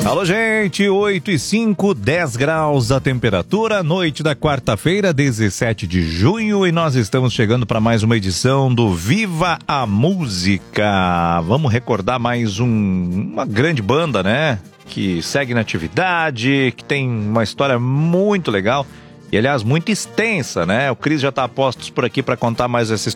Alô, gente, 8:05, 10 graus a temperatura, noite da quarta-feira, 17 de junho, e nós estamos chegando para mais uma edição do Viva a Música. Vamos recordar mais uma grande banda, né? Que segue na atividade, que tem uma história muito legal e, aliás, muito extensa, né? O Cris já está a postos por aqui para contar mais essa